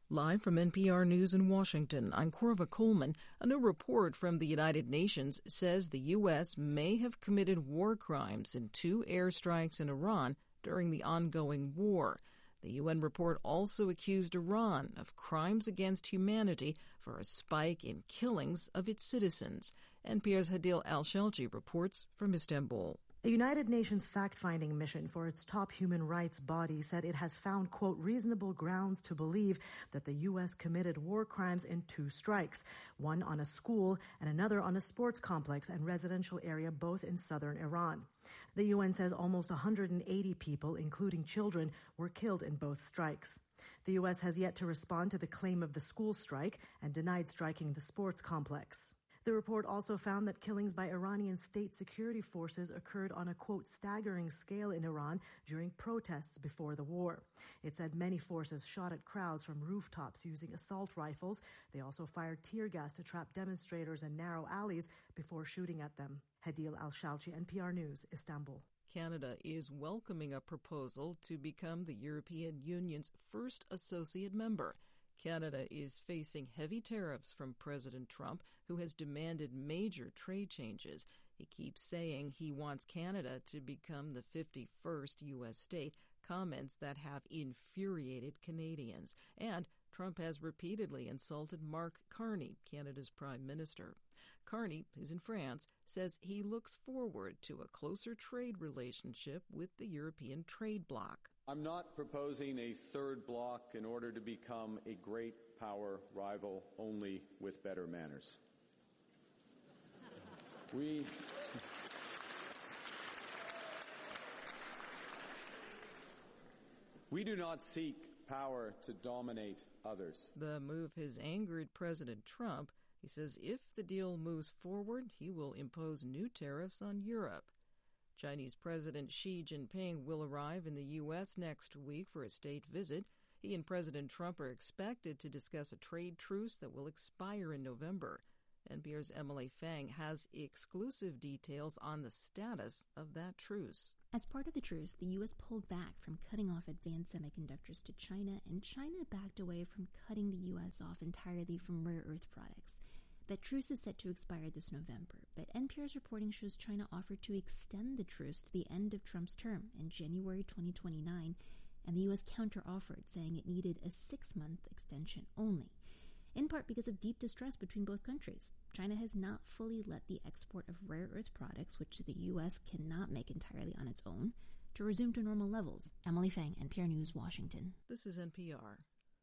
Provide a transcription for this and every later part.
Live from NPR News in Washington, I'm Corva Coleman. A new report from the United Nations says the U.S. may have committed war crimes in 2 airstrikes in Iran during the ongoing war. The UN report also accused Iran of crimes against humanity for a spike in killings of its citizens. NPR's Hadil Al-Shelji reports from Istanbul. A United Nations fact-finding mission for its top human rights body said it has found, quote, reasonable grounds to believe that the U.S. committed war crimes in 2 strikes, one on a school and another on a sports complex and residential area, both in southern Iran. The UN says almost 180 people, including children, were killed in both strikes. The U.S. has yet to respond to the claim of the school strike and denied striking the sports complex. The report also found that killings by Iranian state security forces occurred on a, quote, staggering scale in Iran during protests before the war. It said many forces shot at crowds from rooftops using assault rifles. They also fired tear gas to trap demonstrators in narrow alleys before shooting at them. Hadil Al-Shalchi, NPR News, Istanbul. Canada is welcoming a proposal to become the European Union's first associate member. Canada is facing heavy tariffs from President Trump, who has demanded major trade changes. He keeps saying he wants Canada to become the 51st U.S. state, comments that have infuriated Canadians. And Trump has repeatedly insulted Mark Carney, Canada's prime minister. Carney, who's in France, says he looks forward to a closer trade relationship with the European trade bloc. I'm not proposing a third bloc in order to become a great power rival only with better manners. We do not seek power to dominate others. The move has angered President Trump. He says if the deal moves forward, he will impose new tariffs on Europe. Chinese President Xi Jinping will arrive in the U.S. next week for a state visit. He and President Trump are expected to discuss a trade truce that will expire in November. NPR's Emily Fang has exclusive details on the status of that truce. As part of the truce, the U.S. pulled back from cutting off advanced semiconductors to China, and China backed away from cutting the U.S. off entirely from rare earth products. That truce is set to expire this November, but NPR's reporting shows China offered to extend the truce to the end of Trump's term in January 2029, and the U.S. counter-offered, saying it needed a 6-month extension only, in part because of deep distrust between both countries. China has not fully let the export of rare earth products, which the U.S. cannot make entirely on its own, to resume to normal levels. Emily Fang, NPR News, Washington. This is NPR.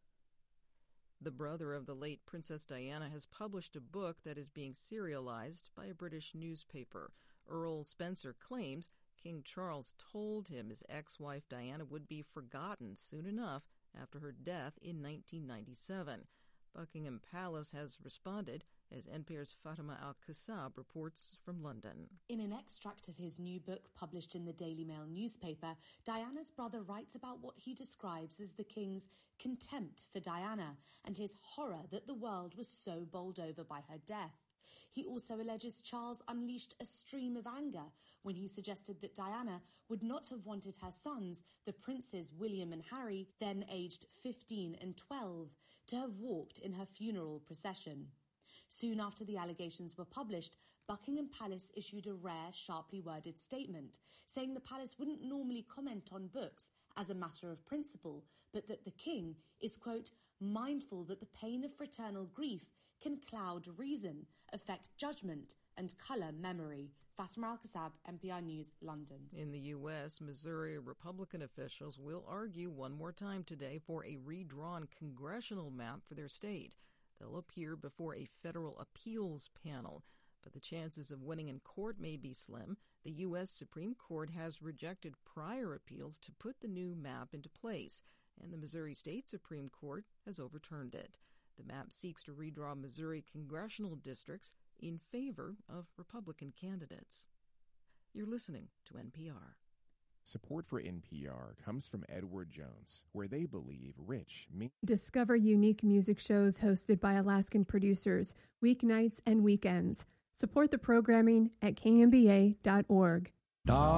The brother of the late Princess Diana has published a book that is being serialized by a British newspaper. Earl Spencer claims King Charles told him his ex-wife Diana would be forgotten soon enough after her death in 1997. Buckingham Palace has responded, as NPR's Fatima Al-Kassab reports from London. In an extract of his new book published in the Daily Mail newspaper, Diana's brother writes about what he describes as the king's contempt for Diana and his horror that the world was so bowled over by her death. He also alleges Charles unleashed a stream of anger when he suggested that Diana would not have wanted her sons, the princes William and Harry, then aged 15 and 12, to have walked in her funeral procession. Soon after the allegations were published, Buckingham Palace issued a rare, sharply worded statement, saying the palace wouldn't normally comment on books as a matter of principle, but that the king is, quote, mindful that the pain of fraternal grief can cloud reason, affect judgment, and colour memory. Fatima Al-Kassab, NPR News, London. In the U.S., Missouri Republican officials will argue one more time today for a redrawn congressional map for their state. They'll appear before a federal appeals panel, but the chances of winning in court may be slim. The U.S. Supreme Court has rejected prior appeals to put the new map into place, and the Missouri State Supreme Court has overturned it. The map seeks to redraw Missouri congressional districts in favor of Republican candidates. You're listening to NPR. Support for NPR comes from Edward Jones, where they believe rich means... Discover unique music shows hosted by Alaskan producers, weeknights and weekends. Support the programming at kmba.org.